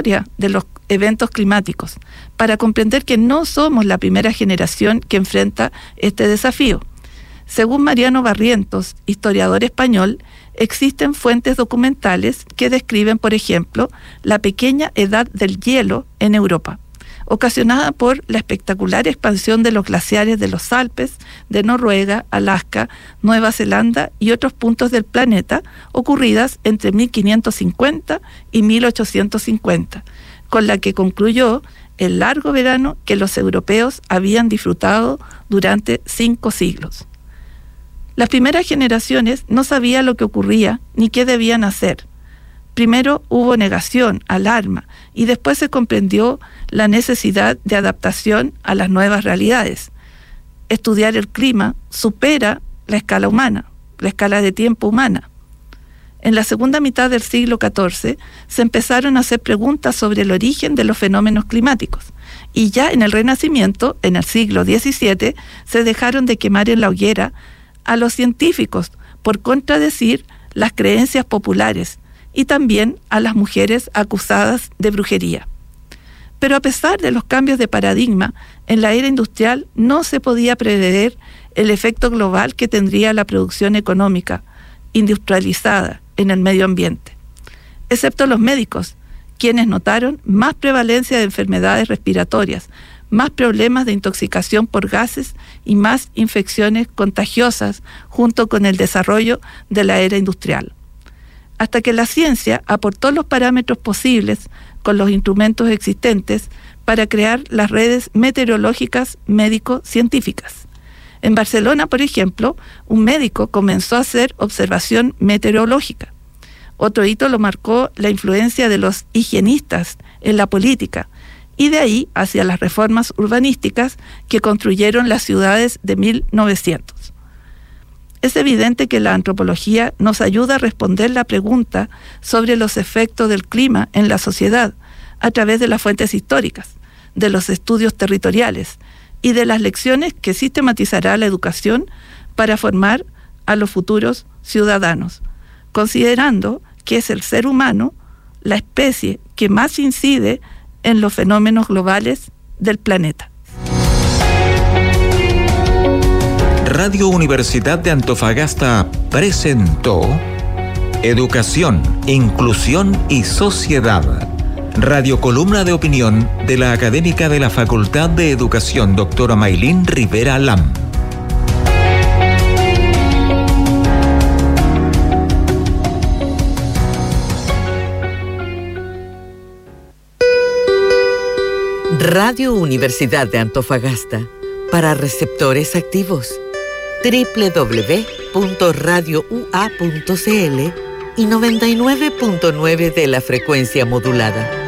historia de los eventos climáticos para comprender que no somos la primera generación que enfrenta este desafío. Según Mariano Barrientos, historiador español, existen fuentes documentales que describen, por ejemplo, la pequeña edad del hielo en Europa, ocasionada por la espectacular expansión de los glaciares de los Alpes, de Noruega, Alaska, Nueva Zelanda y otros puntos del planeta, ocurridas entre 1550 y 1850, con la que concluyó el largo verano que los europeos habían disfrutado durante 5 siglos. Las primeras generaciones no sabían lo que ocurría ni qué debían hacer. Primero hubo negación, alarma, y después se comprendió la necesidad de adaptación a las nuevas realidades. Estudiar el clima supera la escala humana, la escala de tiempo humana. En la segunda mitad del siglo XIV se empezaron a hacer preguntas sobre el origen de los fenómenos climáticos, y ya en el Renacimiento, en el siglo XVII, se dejaron de quemar en la hoguera a los científicos por contradecir las creencias populares, y también a las mujeres acusadas de brujería. Pero a pesar de los cambios de paradigma, en la era industrial no se podía prever el efecto global que tendría la producción económica industrializada en el medio ambiente, excepto los médicos, quienes notaron más prevalencia de enfermedades respiratorias, más problemas de intoxicación por gases y más infecciones contagiosas junto con el desarrollo de la era industrial. Hasta que la ciencia aportó los parámetros posibles con los instrumentos existentes para crear las redes meteorológicas médico-científicas. En Barcelona, por ejemplo, un médico comenzó a hacer observación meteorológica. Otro hito lo marcó la influencia de los higienistas en la política, y de ahí hacia las reformas urbanísticas que construyeron las ciudades de 1900. Es evidente que la antropología nos ayuda a responder la pregunta sobre los efectos del clima en la sociedad a través de las fuentes históricas, de los estudios territoriales y de las lecciones que sistematizará la educación para formar a los futuros ciudadanos, considerando que es el ser humano la especie que más incide en los fenómenos globales del planeta. Radio Universidad de Antofagasta presentó Educación, Inclusión y Sociedad. Radiocolumna de opinión de la académica de la Facultad de Educación, doctora Maylin Rivera Lam. Radio Universidad de Antofagasta, para receptores activos. www.radioua.cl y 99.9 de la frecuencia modulada.